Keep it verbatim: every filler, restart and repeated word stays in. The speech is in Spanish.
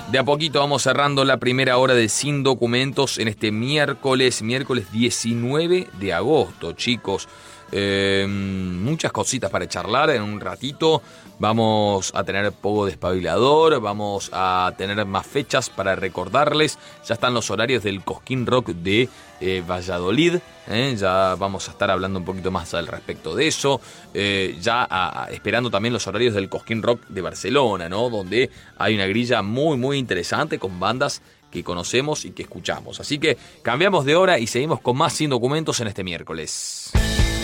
De a poquito vamos cerrando la primera hora de Sin Documentos en este miércoles, miércoles diecinueve de agosto, chicos. Eh, muchas cositas para charlar en un ratito. Vamos a tener Pogo Despabilador, vamos a tener más fechas para recordarles. Ya están los horarios del Cosquín Rock de eh, Valladolid. Eh, ya vamos a estar hablando un poquito más al respecto de eso. Eh, ya a, a, esperando también los horarios del Cosquín Rock de Barcelona, ¿no? Donde hay una grilla muy, muy interesante con bandas que conocemos y que escuchamos. Así que cambiamos de hora y seguimos con más Sin Documentos en este miércoles.